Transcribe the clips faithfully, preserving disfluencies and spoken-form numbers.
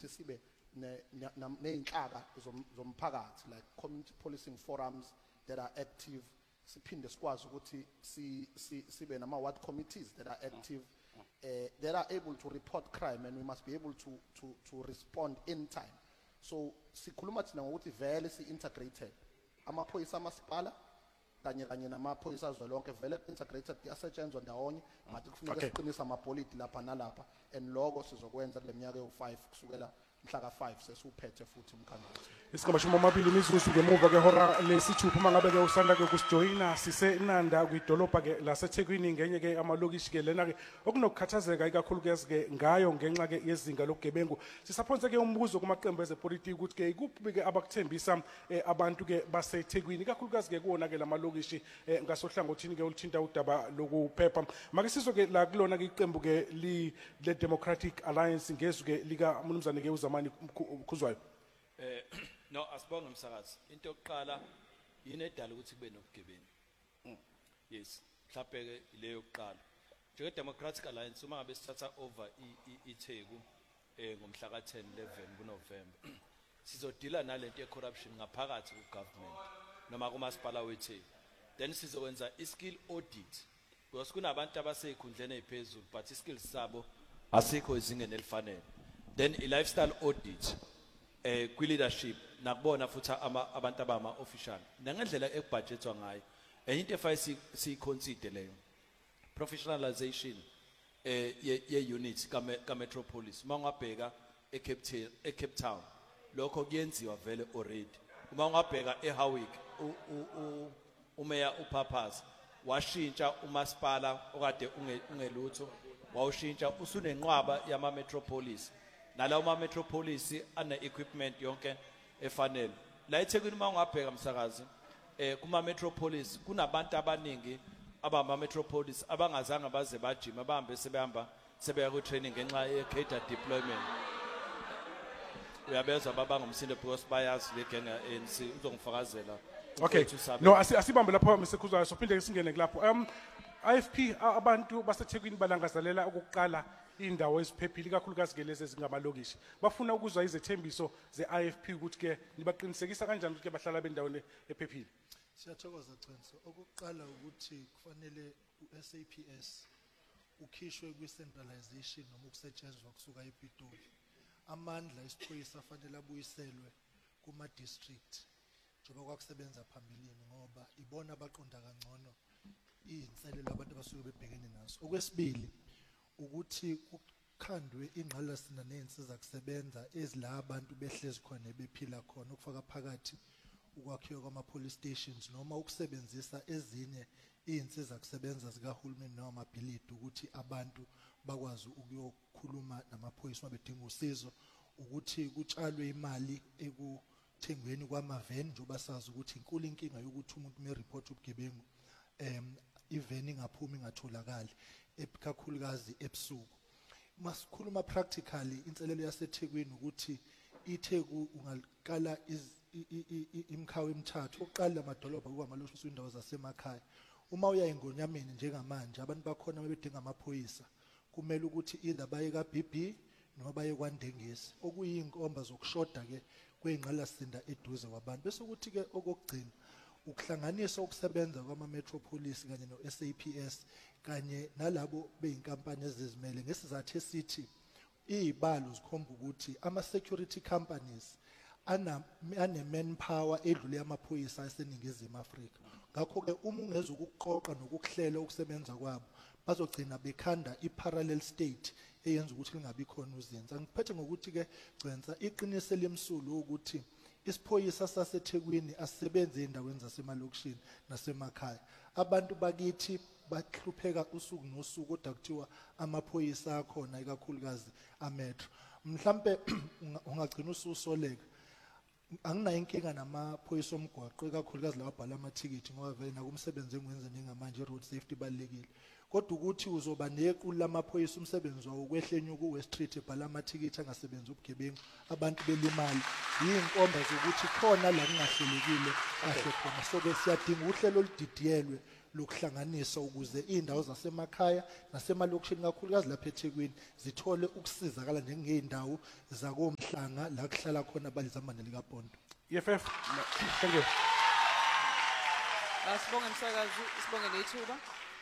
ukuthi sibe neinhlaka zomphakathi like community policing forums that are active, siphinde sikwazi ukuthi si sibe nama ward committees that are active, uh, that are able to report crime, and we must be able to to to respond in time. So sikhuluma thina ngokuthi vele si integrated amaphoyisa amasipala kanye kanye namaphoyisa azwelonke vele integrated yasetshenzwa ndawonye ngathi kufuneka siqinisa amapoliti lapha nalapha, and lokho sizokwenza kule minyaka yo five kusukela mhla ka five sesuphethe futhi umkhandlu. Isikhamashumi amabili imizuzu ngemuva ke hora lesithupha mangabe ke usanda ke kusijoyina sisenanda kwidolobha ke laseThekwini ngenye ke amalokishi ke lena ke okunokukhathazeka ikakhulukazi ke ngayo ngenxa ke yezinga lokugebengu. Sisaphonse ke umbuzo kumaqembu ezepolitiki ukuthi ke ikuphi ke abakuthembisa abantu ke baseThekwini ikakhulukazi ke kuona ke lamalokishi ngasohlangothini ke olithinta udaba lokuphepha. Make sizwe ke la kulona ke iqembu ke li le Democratic Alliance ngezwe ke lika umnumzane ke uZamani Khuzwayo. Eh no asibonge umsakazi into yokuqala yini edala ukuthi kube nobugebengu. Yes mhlawumbe ke ile yokuqala njenge Democratic Alliance uma ngabe sithatha over iTheku eh ngomhla ka ten eleven kuNovember sizodila nalento ye corruption ngaphakathi ku government noma kumasipala weTheku, then sizokwenza iskill audit because kunabantu abasekhundleni eziphezulu but iskills sabo asikho ezingeni elifanele, then i lifestyle audit eh kwi leadership nakubona futhi abantu abama official nangendlela ekubudgetwa ngayo enye into efa si consider leyo professionalization eh ye units ka metropolis mangabheka e Cape e Cape Town lokho kuyenziwa vele already. Uma ungabheka eHowick u umeya uPapas washintsha umasipala okade ungelutho wawushintsha usunenqwaba yama metropolis nalawo ma metropolis ane equipment yonke efanele. La eThekwini uma ungabheka msakazi eh kuma metropolis kunabantu abaningi abama metropolis abangazange baze bajima bahambe sebehamba sebeya ku training ngenxa ye cadre deployment. Uyabezwa baba ngomsindo because bayazi le gang A N C uzongifakazela. Okay, no asibambe lapho Msekhuzwayo sophinde singene kulapho. Um I F P abantu baseThekwini balangazelela ukuqala indawo eziphephile kakhulukazi ke lezi ezingamalokishi. Bafuna ukuzwa izethembiso ze I F P ukuthi ke nibaqinisekisa kanjani ukuthi bahlala bendaweni ephephile. Siyathokoza Censo. Okuqala ukuthi kufanele uS A P S ukhishwe kwi centralization noma ukusetshenzwa kusuka ePitoli. Amandla esiphoyisa afanele abuyiselwe kuma district njengoba kwakusebenza phambilini ngoba ibona abaqonda kangcono izinselelo abantu abasuke bebhekene nazo. Okwesibili ukuthi kukhandwe ingqalasizinda nezinsiza kusebenza ezila abantu behlezi khona bephila khona ukufaka phakathi ukwakhiwa kwama police stations noma ukusebenzisa ezinye izinsiza kusebenza zikahulumeni noma amabhilidi ukuthi abantu bakwazi ukuyokhuluma namaphoyisa mabedinga usizo, ukuthi kutshalwe imali ekuthengweni kwamaveni njengoba sazi ukuthi inkulu inkinga yokuthi umuntu me report ubugebengu em iveni ingaphumi ingatholakali ekakhulukazi ebusuku. Masikhuluma practically inselelo yaseThekwini ukuthi iTheku ungaqala imkhawe emithathu oqala amadolobha kuba amaloshi indawo zasemakhaya. Uma uya eNgonyameni njengamanje abantu bakhona mabedinga amaphoyisa kumele ukuthi either baye ka B B noma baye kwaNdengisi okuyinkomba zokushoda ke kwengqalasizinda eduze kwabantu. Bese ukuthi ke okugcina ukuhlanganisa ukusebenza kwama metropolis kanye no S A P S kanye nalabo beyinkampani ezizimele ngesizathu esithi izibalo zikhomba ukuthi ama security companies ana ane manpower edlule amaphoyisa aseningizimu Afrika. Ngakho ke uma ungeza ukuqoqa nokuhlela ukusebenza kwabo bazogcina bekhanda iparallel state eyenza ukuthi lingabi khona uzinza. Ngiphethe ngokuthi ke gcensa iqiniso lemsulu ukuthi isiphoyisa saseThekwini asisebenze endaweni zasemalokishini nasemakhaya. Abantu bakithi bahlupheka usuku nosuku kodwa kuthiwa amaphoyisa akhona ikakhulukazi ametro. Mhlambe ungagcina ususoleka. Anginayo inkinga namaphoyisa omgwaqo ekakhulukazi lawa abhala amathikithi ngoba vele nakumsebenze engwenza njengamanje road safety balekile. Kodwa ukuthi uzoba nequlu lamaphoyisa umsebenzi wawo kwehlenye ku West Street ebhala amathikithi angasebenza ubugebengu abantu belimali yinkomba zokuthi khona la kungahlelekile kahle khona. So ke siyadinga uhlelo oludidiyelwe lokuhlanganisa ukuze indawo zasemakhaya nasemalokishini kakhulukazi lapha eThekwini zithole ukusizakala njengeyindawo zakomhlanga la kuhlala khona abalizamane likaPonto. E F F, thank you. Asibonge msakazi, isibonge nethuba.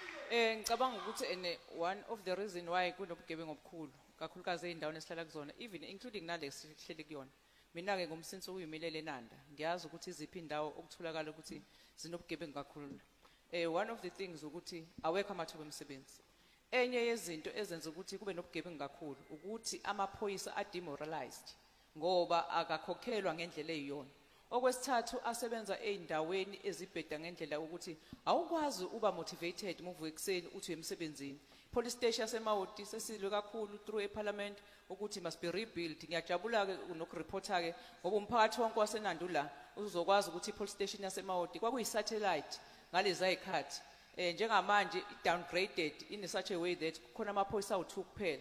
Eh ngicabanga ukuthi ene one of the reason why kunobugebengu obukhulu kakhulukazi eindaweni esihlala kuzona even including nale sihleli kuyona. Mina ke ngomsinso uyimelele eNanda ngiyazi ukuthi iziphi indawo okutholakala ukuthi zinobugebengu kakhulu. Eh one of the things ukuthi awekho amathuba omsebenzi. Enye yezinto ezenza ukuthi kube nobugebengu kakhulu ukuthi amaphoyisa are demoralized ngoba akakhokhelwa ngendlela eyiyona. Okwesithathu asebenza eindaweni ezibheda ngendlela ukuthi awukwazi uba motivated move ekseni uthi emsebenzini. Police station yaseMawoti sesilwe kakhulu through eParliament ukuthi must be rebuilt. Ngiyajabula ke nokureporta ke ngoba umphakathi wonke waseNandula uzokwazi ukuthi ipolice station yaseMawoti kwakuyi satellite ngalezi ayikhathi. Eh njengamanje downgraded in such a way that khona amaphoyisa awu two kuphela.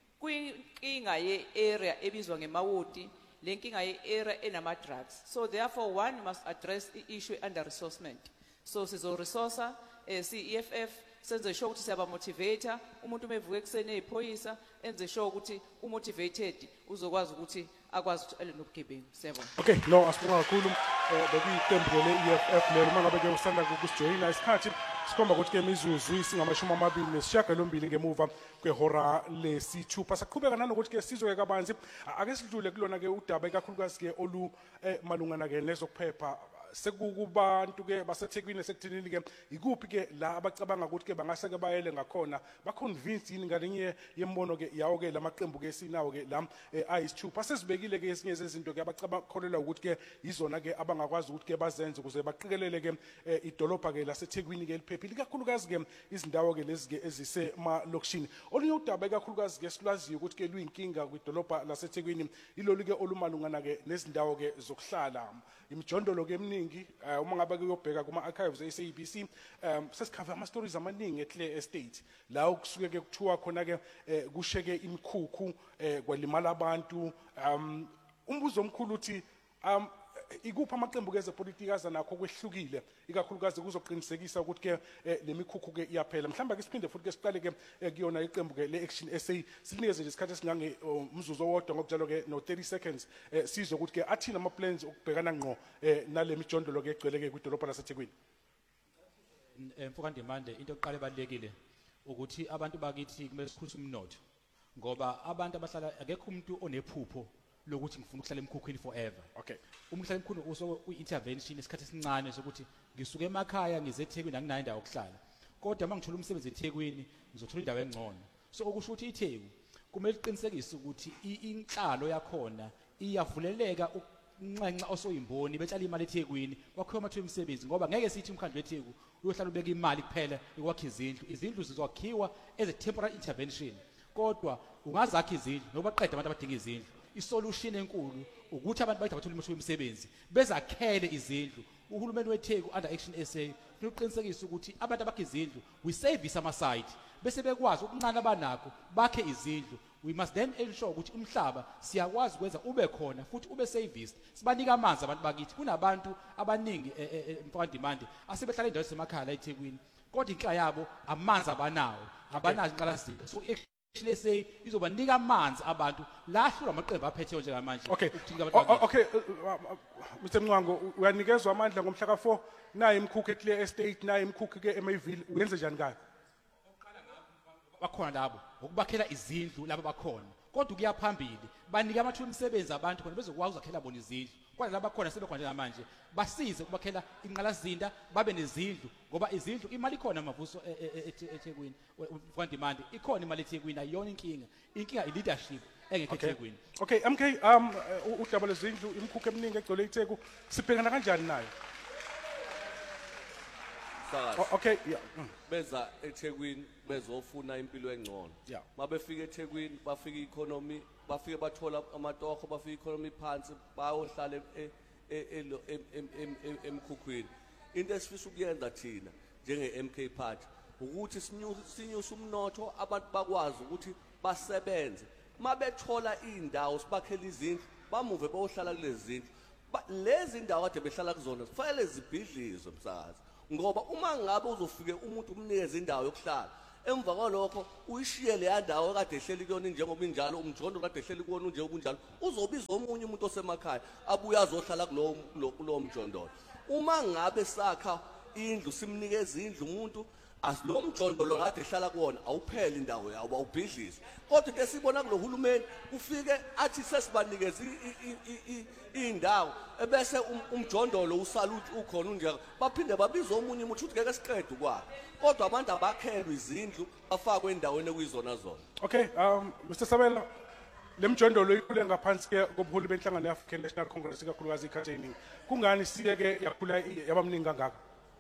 Kwinkinga ye area ebizwa ngeMawoti lenkinga ye area enama drugs. So therefore one must address the issue under resourcement. So sizo resourcer eh C E F F senze sure ukuthi siyaba motivator umuntu mevuka eksene eziphoyisa enze sure ukuthi umotivated uzokwazi ukuthi akwazi ukuthi alenobugebengu. Siyabonga. Okay, no asibonga kakhulu eh bekuyiqembu le E F F lelo mangabe ke usanda ukusijoyina isikhathi sikhomba ukuthi ke imizuzu isingamashumi amabili nesishiyagalombili ngemuva kwehora lesithupha. Saqhubeka nanokuthi ke sizwe kabanzi ake sidlule kulona ke udaba ikakhulukazi ke olu malungana ke nezokuphepha sekukubantu ke baseThekwini sekuthinini ke ikuphi ke la abacabanga ukuthi ke bangase ke bayele ngakhona ba convince yini ngalinye yembono ke yawo ke lamaqembu ke sinawo ke la ayisithupha sesibekile ke esinye zezinto ke abacabanga kholelwa ukuthi ke izona ke abangakwazi ukuthi ke bazenze ukuze baqikelele ke idolopha ke laseThekwini ke liphephile kakhulukazi ke izindawo ke lezi ke ezise malokishini. Olunye udaba kakhulukazi ke silaziyo ukuthi ke luyinkinga kwidolopha laseThekwini ilolu ke olumalungana ke nezindawo ke zokuhlala imijondolo ke eminingi uma ngabe kuyobheka kuma archives e S A B C um sesikhava ama stories amaningi eClear Estate la ukusuke ke kuthiwa khona ke kusheke imikhukhu kwalimala abantu um umbuzo omkhulu uthi um ikuphi amaqembu ke ezepolitiki azanakho kwehlukile ikakhulukazi kuzoqinisekisa ukuthi ke lemikhukhu ke iyaphela. Mhlawumbe ke siphinde futhi ke siqale ke kuyona iqembu ke le Action S A sinikeze nje isikhathi esingange umzuzu owodwa ngokunjalo ke no thirty seconds sizwe ukuthi ke athina ama plans okubhekana ngqo nale mijondolo ke egcwele ke kwidolopha laseThekwini. Mfoka Ndimande into yokuqala ebalekile ukuthi abantu bakithi kumele sikhuthe umnotho ngoba abantu abahlala akekho umuntu onephupho lokuthi ngifuna ukuhlala emkhukhwini forever. Okay. Uma uhlala emkhukhwini uso uintervention isikhathi esincane sokuthi ngisuke emakhaya ngize eThekwini anginayo indawo yokuhlala. Kodwa mangithola umsebenzi eThekwini ngizothola indawo engcono. So okusho ukuthi iTheku kumele iqinisekise ukuthi inhlalo yakhona iyavuleleka unxenxa osoyimboni betshala imali eThekwini kwakhiwa amathuba omsebenzi ngoba ngeke sithi umkhandlu weTheku uyohlala ubeka imali kuphela ukwakha izindlu. Izindlu zizokhiwa as a temporary intervention. Kodwa ungazakha izindlu noba qeda abantu abadinga izindlu. Isolution enkulu ukuthi abantu bayithe bathola amathuba omsebenzi bezakhele izindlu. Uhulumeni weTheku under Action S A uqinisekisa ukuthi abantu abakhe izindlu we service ama site bese bekwazi ukunqana abanakho bakhe izindlu. We must then ensure ukuthi umhlaba siyakwazi ukwenza ube khona futhi ube serviced. Sibanika amanzi abantu bakithi kunabantu abaningi Mfoka Ndimande asebehlala endaweni semakhaya la eThekwini kodwa inhla yabo amanzi abanawo abanazo inqalasizinda. So Say izobanika amanzi abantu lahlula amaqembu aphetheyo njengamanje. Okay. Okay, Mister Mncwango uyanikezwa amandla ngomhla ka four naye imkhukhu eClear Estate naye imkhukhu ke eMayville uyenze njani kahle? Bakhona labo ukubakhela izindlu laba bakhona kodwa ukuya phambili banika amathuba omsebenzi abantu khona bezokwazi ukuzakhela bona izindlu. Kodwa laba bakhona sebekhona njengamanje basize ukubakhela inqalazinda babe nezindlu ngoba izindlu imali ikhona amavuso eThekwini. Mfoka Ndimande ikhona imali eThekwini ayiyona inkinga. Inkinga i leadership engekho eThekwini. Okay, M K um udaba lezindlu imkhukhu eminingi egcwele eTheku sibhekana kanjani nayo? Okay, yeah. Beza eThekwini bezofuna impilo engcono. Yeah. Mabefika eThekwini bafika economy bafike bathola amatoho bafika economy phansi bayohlala emkhukhwini. Into esifisa ukuyenza thina njenge M K party ukuthi sinyuse umnotho abantu bakwazi ukuthi basebenze. Mabethola indawo sibakhela izindlu bamuve bayohlala kulezi zindlu. Lezi indawo kade behlala kuzona kufanele zibhidlizwe msakazi ngoba uma ngabe uzofike umuntu umnikeze indawo yokuhlala emva kwalokho uyishiye le ndawo kade ehleli kuyona njengoba injalo umjondo kade ehleli kuwona nje okunjalo uzobiza omunye umuntu osemakhaya abuya azohlala kulowo kulowo mjondolo uma ngabe sakha indlu simnikeza indlu umuntu asilo mjondolo kade ehlala kuwona awupheli indawo yawo awubhidlizwe kodwa ke sibona kulo hulumeni ufike athi sesibanikeza indawo ebese umjondolo usaluthi ukhona unjalo baphinde babiza omunye umuntu uthi ngeke siqede kwakhe kodwa abantu abakhelwe izindlu bafakwe endaweni ekuyizona zona. Okay, um Mister Sabela, lemjondolo ikhule ngaphansi ke kobuholi benhlangano yeAfrican National Congress ikakhulukazi ikhatheni. Kungani siye ke yakhula yabamningi kangaka?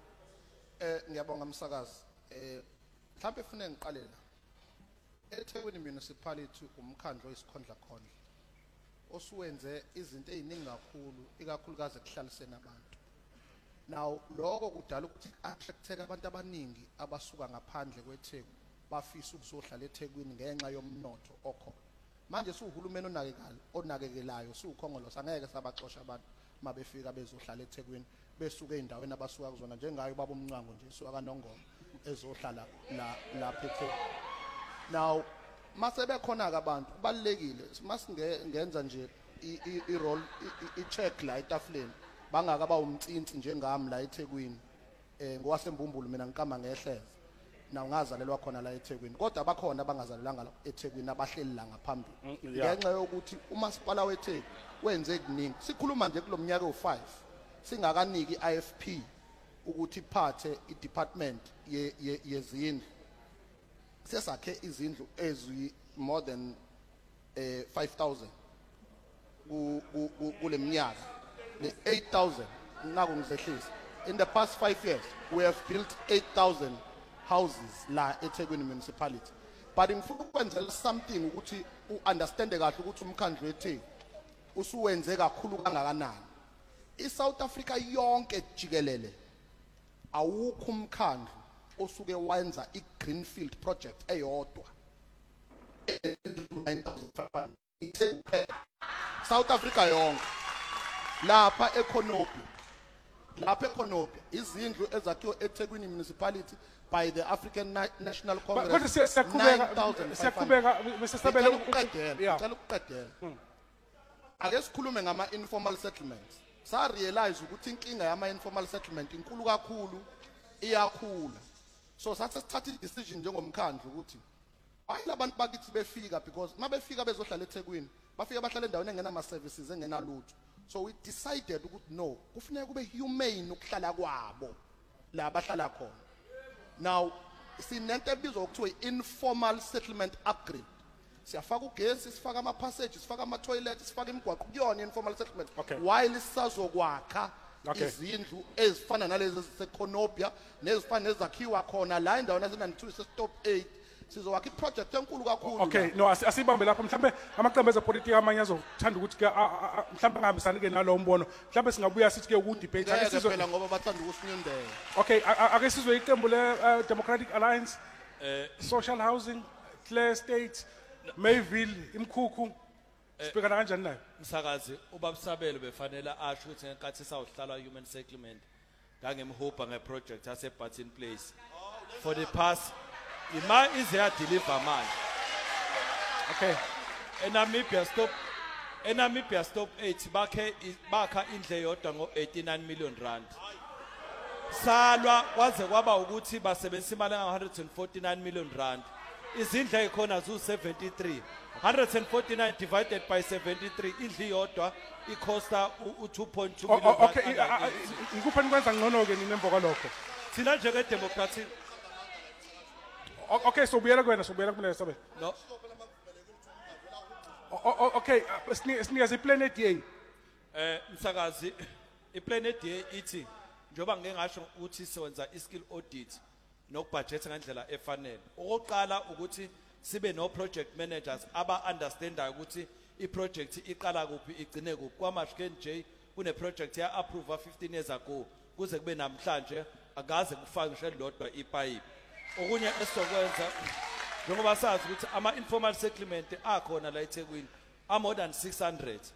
Eh ngiyabonga umsakazi. Eh mhlawumbe ufune ngiqalela. eThekwini municipality umkhandlo isikhondla khona. Osuwenze izinto eziningi kakhulu ikakhulukazi ekuhlaliseni abantu. Now lokho kudala ukuthi attracteke abantu abaningi abasuka ngaphandle kweTheku bafisa ukuzohlala eThekwini ngenxa yomnotho okhona. Manje suhulumeni onakekelayo onakekelayo sukhongolo sangeke sabaxosha abantu mabefika bezohlala eThekwini besuka endaweni abasuka kuzona njengayo baba umncango nje suka kaNongoma ezohlala la lapha eThekwini. Now mase bekhona ke abantu kubalekile masingenza nje i roll i check la etafuleni bangaka ba umtsinsi njengami la eThekwini eh ngowasembumbulo mina ngiqama ngehleza na ungazalelwa khona la eThekwini kodwa bakhona abangazalelanga la eThekwini abahleli la ngaphambili ngenxa yokuthi umasipala weTheku wenze kuningi sikhuluma nje kulomnyaka o five singakaniki i I F P ukuthi iphathe idepartment ye yezindlu sesakhe izindlu ezi more than eh five thousand ku kule minyaka le eight thousand naku ngisehlisa in the past five years we have built eight thousand houses la eThekwini municipality but ngifuna ukwenza something ukuthi uunderstand kahle ukuthi umkhandlo weTheku usuwenze kakhulu kangakanani iSouth Africa yonke jikelele awukho umkhandlo osuke wenza iGreenfield project eyodwa South Africa yonke lapha eConopy lapha eConopy izindlu ezakhiwe eThekwini municipality by the African National Congress kodwa siyaqhubeka siyaqhubeka Mister Sabela uqedela ngicela ukuqedela ake sikhulume ngama informal settlements sa realize ukuthi inkinga yama informal settlement inkulu kakhulu iyakhula so sathe sithatha i-decision njengomkhandlu ukuthi ayila abantu bakithi befika because mabefika bezohlala eThekwini bafika bahlala endaweni engena ama services engena lutho so we decided ukuthi no kufanele kube humane ukuhlala kwabo la bahlala khona now sinento ebizwa ukuthi informal settlement upgrade siyafaka ugesi sifaka ama passages sifaka ama toilets sifaka imigwaqo kuyona informal settlement while sisazokwakha izindlu ezifana nalezi seConopia nezifana nezakhiwa khona la endaweni yasenanithu stop eight sizowakha iproject enkulu kakhulu. Okay no asibambe lapho mhlambe amaqembu ezepolitiki amanye azothanda ukuthi ke mhlambe ngahambisani ke nalowo mbono mhlambe singabuya sithi ke ku debate ake sizwe phela ngoba bathanda ukusinyundela. Okay ake sizwe iqembu le Democratic Alliance eh social housing Clear State Mayville imkhukhu sibhekana kanjani nayo msakazi ubabusabelo befanele asho ukuthi ngenkathi sawuhlala human settlement ngangemhopa ngeproject yase Barton Place for the past ima ize ya deliver manje. Okay eNamibia stop eNamibia stop eight bakhe bakha indle yodwa ngo eighty-nine million rand salwa kwaze kwaba ukuthi basebenzisa imali nga one hundred forty-nine million rand izindle ekhona zu seventy-three one hundred forty-nine divided by seventy-three indli yodwa ikhosta u two point two million. Okay ngikupha nikwenza ngcono ke ninemvo kwalokho thina njenge democratic. Okay so buyela kwena so buyela kumele sabe no okay sinikeza iplanet yey eh msakazi iplanet yey ithi njoba ngeke ngasho ukuthi siwenza iskill audit nokubudget ngendlela efanele okoqala ukuthi sibe no project managers aba understandayo ukuthi iproject iqala kuphi igcine kuphi kwaMashken J kune project ya approve fifteen years ago kuze kube namhlanje akaze kufake nje lodwa ipipe okunye esizokwenza njengoba sazi ukuthi ama informal settlement akhona la eThekwini a more than six hundred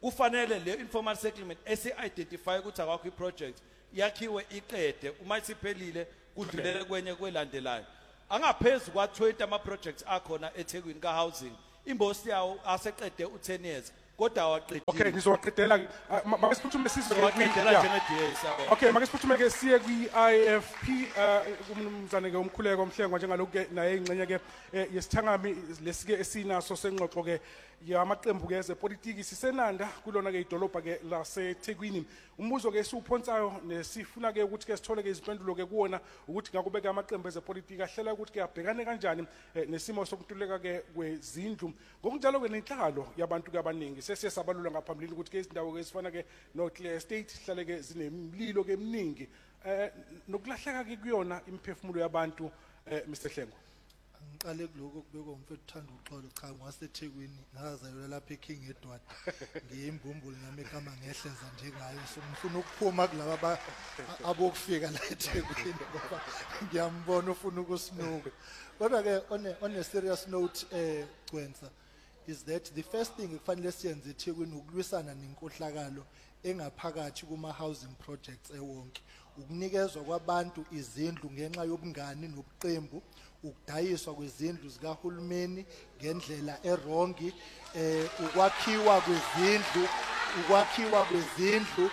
kufanele le informal settlement esi-identify ukuthi akwakho i-project yakhiwe iqede uma isiphelile kudlulele kwenye kwelandelayo angaphezu kwa-twenty ama-projects akhona eThekwini ka-housing imbosi yawo aseqede u-ten years kodwa awaqedile. Okay, ngizowaqedela make siphuthume size Awaqedela yeah. njenge-D A siyabonga. Okay, make siphuthume ke siye kwi-I F P umnumzane ke umkhuleko omhlengwa njengalokhu ke naye ingxenye ke eh, yesithangami lesike esinaso sengxoxo ke yamaqembu ke ezepolitiki sisenanda kulona ke idolobha ke laseThekwini. Umbuzo ke siwuphonsayo nesifuna ke ukuthi ke sithole ke izimpendulo ke kuona ukuthi ngakubeka amaqembu ezepolitiki ahlela ukuthi ke abhekane kanjani eh, nesimo sokuntuleka ke kwezindlu ngokunjalo ke nenhlalo yabantu ke abaningi sesiye sabalula ngaphambili ukuthi ke izindawo ke ezifana ke no Clear State sihlale ke zinemlilo ke eminingi eh nokulahleka ke kuyona imphefumulo yabantu eh Mister Hlengo. Ngiqale kuloko kubekwa umfethu uthanda uxolo cha ngaseThekwini ngazayela lapha eKing Edward ngiyimbumbulu nami ekama ngehleza njengayo so ngifuna ukuphuma kulaba abokufika la eThekwini ngoba ngiyambona ufuna ukusinuka kodwa ke on a, on a serious note eh Gwensa is that the first thing kufanele siyenze eThekwini ukulwisana nenkohlakalo engaphakathi kuma housing projects ewonke ukunikezwa kwabantu izindlu ngenxa yobungani nobuqembu ukudayiswa kwezindlu zikahulumeni ngendlela erongi eh ukwakhiwa kwezindlu ukwakhiwa kwezindlu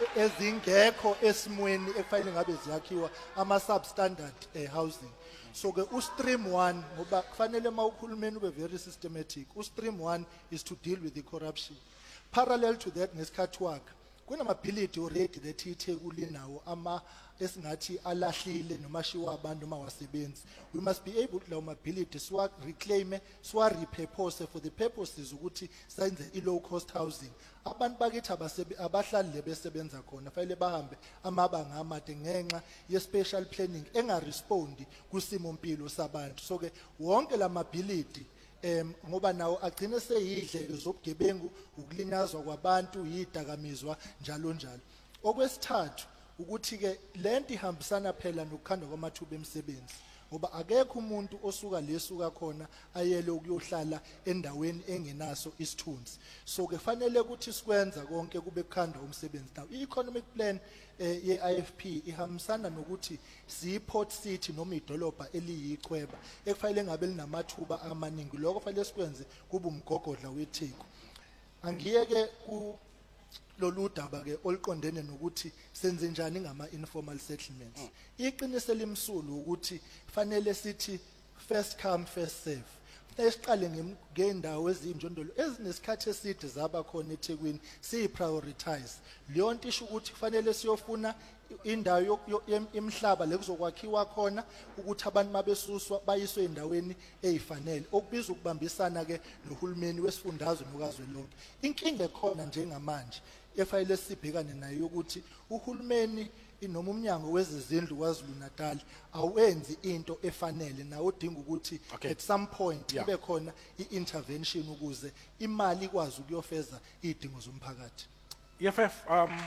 ezingekho esimweni ekufanele ngabe ziyakhiwa ama substandard eh, housing so ke u stream one ngoba kufanele mawukhulumeni ube very systematic u stream one is to deal with the corruption parallel to that ngesikhathi wakhe kunamabhilidi already that iThekwini nawo ama esingathi alahlile noma shiwa abantu noma wasebenzi we must be able to lawo mabhilidi siwa reclaim siwa repurpose for the purposes ukuthi senze i low cost housing abantu bakithi abahlali lebesebenza khona fanele bahambe amabanga amade ngenxa ye special planning engarespondi kusimo mpilo sabantu so ke wonke lamabhilidi em ngoba nawo agcine seyidleke zobugebengu ukulinyazwa kwabantu yidakamizwa njalo njalo okwesithathu ukuthi ke lento ihambisana phela nokukhandwa kwamathuba emsebenzi ngoba akekho umuntu osuka lesuka khona ayele ukuyohlala endaweni engenaso isithunzi so ke fanele ukuthi sikwenza konke kube kukhandwa umsebenzi now i-economic plan eh, ye-I F P ihambisana nokuthi siyiport city noma idolobha eliyichweba ekufanele ngabe linamathuba amaningi lokho fanele sikwenze kube umgogodla weTheku angiyeke ku lolu daba ke oliqondene nokuthi senze njani ngama informal settlements iqiniso limsulu ukuthi fanele sithi first come first serve esiqale ngendawo ezinjondolo ezinesikhathi eside zaba khona eThekwini siyi prioritize leyo nto isho ukuthi kufanele siyofuna indawo emhlaba lekuzokwakhiwa khona ukuthi abantu mabesuswa bayiswe endaweni ezifanele okubiza ukubambisana ke nohulumeni wesifundazwe nokazwelonke inkinga ekhona njengamanje efanele sibhekane nayo ukuthi uhulumeni inoma umnyango wezezindlu kwaZulu Natal awenzi into efanele nawo udinga ukuthi Okay. at some point Yeah. kube khona i-intervention ukuze imali ikwazi ukuyofeza izidingo zomphakathi. E F F um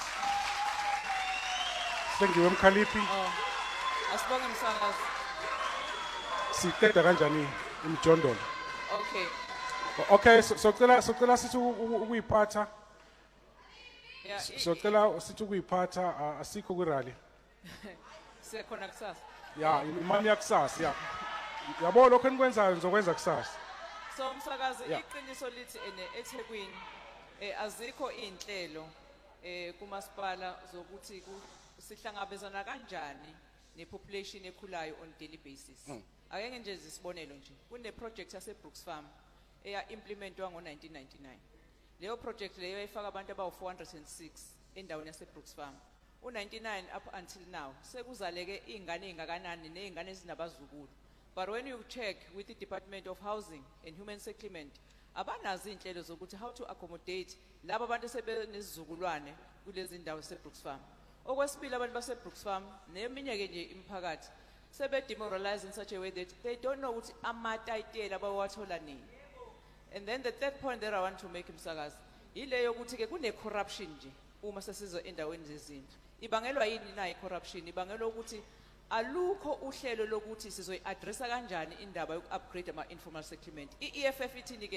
Sengiwe Mkhaliphi Oh. Asibonge msakazi. siqeda kanjani imjondolo Okay. Okay so socela socela sithi u- u- ukuyiphatha Yeah, i- socela sithi ukuyiphatha uh, asikho kwirally sikhona kusasa. ya imali yakusasa ya yabo lokho enikwenzayo ngizokwenza kusasa So umsakazi Yeah. iqiniso lithi ene eThekwini eh azikho inhlelo eh kumasipala zokuthi ku- sihlangabezana kanjani nepopulation ekhulayo on daily basis. Akenge nje isibonelo nje. Kune project yase Brooks Farm eya implementwa ngo nineteen ninety-nine. Leyo project leyo ifaka abantu abawu four hundred six endaweni yase Brooks Farm. U ninety-nine up until now sekuzaleke izingane ezingakanani nezingane ezinabazukulu. But when you check with the Department of Housing and Human Settlement, abanazi inhlelo zokuthi how to accommodate laba abantu sebenezizukulwane kulezi ndawo ze-Brooks Farm. Okwesibili abantu base-Brooks Farm neminye ke nje imiphakathi sebe demoralized in such a way that they don't know ukuthi amatayitela bawathola nini. And then the third point that I want to make umsakazi ile yokuthi ke kune corruption nje uma sesizo endaweni zezindlu. Ibangelwa yini na i-corruption? Ibangelwa ukuthi alukho uhlelo lokuthi sizoyi-addressa kanjani indaba yoku-upgrade ama-informal settlement. I-E F F ithini ke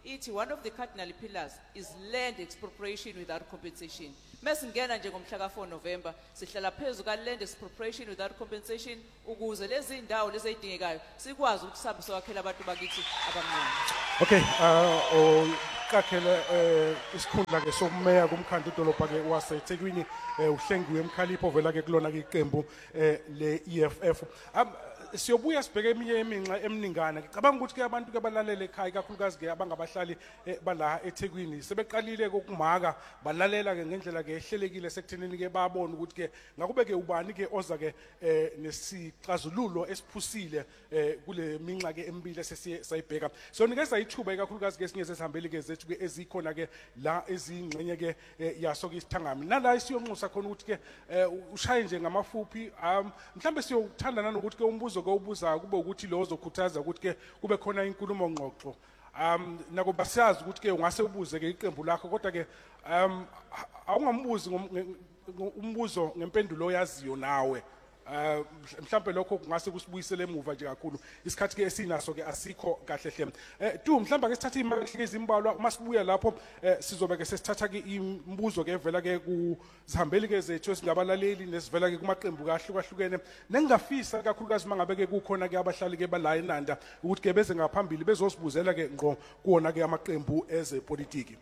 ithi one of the cardinal pillars is land expropriation without compensation. Mesingena nje ngomhla ka four November sihlala phezu ka land expropriation without compensation ukuze lezi indawo lezi ezidingekayo sikwazi ukuthi sabe sokwakhela abantu bakithi abamnyama. Okay, uh o kakhele eh isikhundla ke sokumeya kumkhandlu idolobha ke waseThekwini uhlengiwe eMkhalipho vela ke kulona ke iqembu eh le E F F. Siyobuya sibheke eminye eminxa emningana ngicabanga ukuthi ke abantu ke balalele ekhaya kakhulukazi ke abangabahlali bala eThekwini sebeqalile kokumaka balalela ke ngendlela ke ehlelekile sekuthenini ke babona ukuthi ke ngakube ke ubani ke oza ke nesixazululo esiphusile kule minxa ke embili sesiye sayibheka so nikeza ithuba kakhulukazi ke sinye sesihambeli ke zethu ke ezikhona ke la ezingcenye ke yaso ke isithangami nala isiyonxusa khona ukuthi ke ushaye nje ngamafuphi mhlambe siyothanda nanokuthi ke umbuzo ubuza kube ukuthi lo ozokhuthaza ukuthi ke kube khona inkulumo ngxoxo um nakuba siyazi ukuthi ke ungase ubuze ke iqembu lakho kodwa ke um awungambuzi umbuzo ngempendulo oyaziyo nawe uh mhlambe lokho kungase kusibuyisele emuva nje kakhulu isikhathi ke esinaso ke asikho kahle hle eh du mhlamba ke sithatha imali ke izimbalwa masibuya lapho sizobe ke sesithatha ke imbuzo ke evela ke kuzihambeli ke zethu esingabalaleli nesivela ke kumaqembu kahlukahlukene nengafisa kakhulukazi mangabe ke kukhona ke abahlali ke bala eNanda ukuthi ke beze ngaphambili bezosibuzela ke ngqo kuona ke amaqembu ezepolitiki.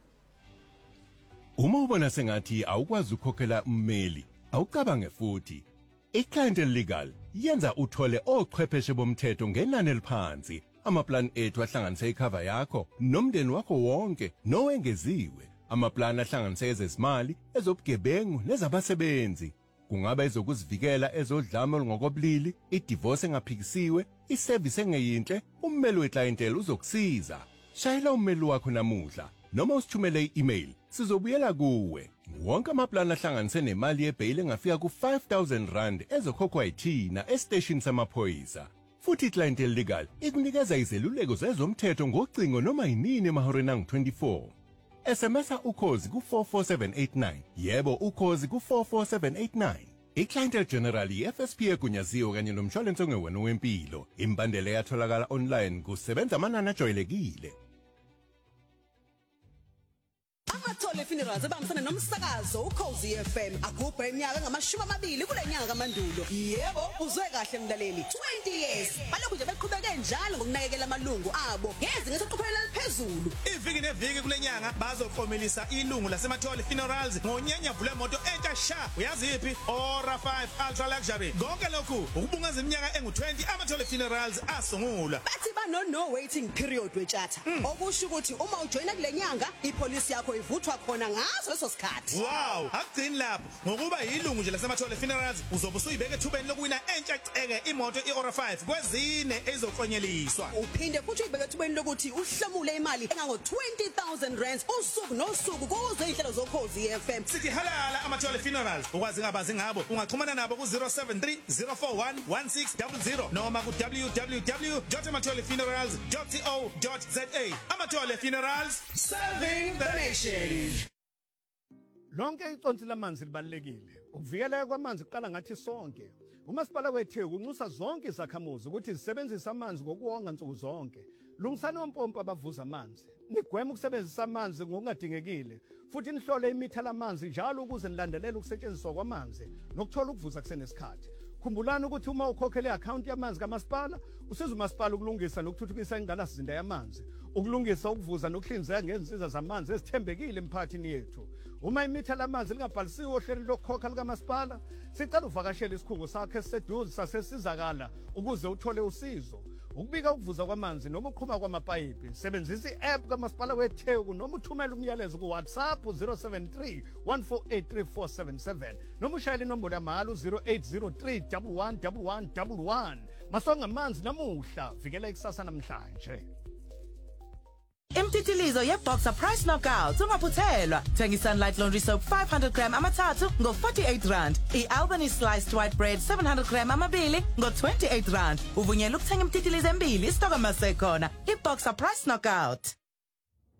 Uma ubona sengathi awukwazi ukukhokhela ummeli awucabange futhi iClientele Legal yenza uthole ochwepheshe bomthetho ngenani eliphansi amaplan ethu ahlanganise icover yakho nomndeni wakho wonke nowengeziwe amaplan ahlanganise ezezimali ezobugebengu nezabasebenzi kungaba ezokuzivikela ezodlame olungokobulili idivorce engaphikisiwe iservice engeyinhle ummeli weClientele uzokusiza shayela ummeli wakho namuhla noma usithumele i-email sizobuyela kuwe wonke amaplan ahlanganise nemali yebail engafika ku five thousand rand ezokhokhwa yithina estation samaphoyisa futhi iClientele Legal ikunikeza izeluleko zezomthetho ngocingo noma yinini emahoreni angu twenty-four S M S ukhozi ku four four seven eight nine yebo ukhozi ku four four seven eight nine iClientele General F S P egunyaziwe kanye nomshwalense ongewena wempilo imbandela yatholakala online kusebenza amanani ajwayelekile. Amathole Funerals abambisana nomsakazo uCozi F M agubha iminyaka ngamashumi amabili kule nyanga kaMandulo. Yebo, uzwe kahle mlaleli. twenty years. Balokhu nje beqhubeke njalo ngokunakekela amalungu abo. Ngeze ngesoqhubela liphezulu. Iviki neviki kule nyanga bazofomelisa ilungu laseMathole Funerals ngonyenya vule moto entsha sha. Uyaziphi? Ora five Ultra Luxury. Konke lokhu ukubungaza iminyaka engu twenty Amathole Funerals asungula. Bathi bano no waiting period wethatha. Okusho ukuthi uma ujoina kule nyanga ipolice yakho ivuthwa khona ngaso leso sikhathi. Wow, akugcini lapho. Ngokuba yilungu nje laseMathole Funerals uzobe usuyibeke ethubeni lokuwina entsha ceke imoto iOra five kwezine ezoklonyeliswa. Uphinde futhi uyibeke ethubeni lokuthi uhlomule imali engango twenty thousand rands usuku nosuku kuzo inhlelo zoCozi F M. Sithi halala Amathole Funerals. Ukwazi ngabazi ngabo ungaxhumana nabo ku zero seven three zero four one one six zero zero noma ku w w w dot amathole funerals dot co dot za. Amathole Funerals, serving the nation. Lonke iconsi lamanzi libalekile. Ukuvikeleka kwamanzi kuqala ngathi sonke. Umasipala weTheku unxusa zonke izakhamuzi ukuthi zisebenzise amanzi ngokuwonga nsuku zonke. Lungisani ompompo abavuza amanzi. Nigweme ukusebenzisa amanzi ngokungadingekile. Futhi nihlole imitha lamanzi njalo ukuze nilandelele ukusetshenziswa kwamanzi nokuthola ukuvuza kusenesikhathi. Khumbulani ukuthi uma ukhokhele iaccount yamanzi kamasipala usiza umasipala ukulungisa nokuthuthukisa ingqalasizinda yamanzi ukulungisa ukuvuza nokuhlinzeka ngezinsiza zamanzi ezithembekile emphakathini yethu. Uma imitha lamanzi lingabhalisiwe ohlelweni lokukhokha likamasipala sicela uvakashele isikhungo sakhe esiseduze sasesizakala ukuze uthole usizo. Ukubika ukuvuza kwamanzi noma uqhuma kwamapayipi sebenzisa i-app kamasipala weTheku noma uthumela umyalezo ku WhatsApp zero seven three one four eight three four seven seven noma ushayela inombolo yamahhala zero eight zero three one one one one one one. Masonga amanzi namuhla vikela ikusasa namhlanje. Imtitilizo ye-Boxer Price Knockout ungaphuthelwa. Thengi Sunlight Laundry Soap five hundred gram amathathu ngo forty-eight rand. I-Albany Sliced White Bread seven hundred gram amabili ngo twenty-eight rand. Uvunyelwa ukuthenga imtitilizo embili isitoko masekhona. I-Boxer Price Knockout.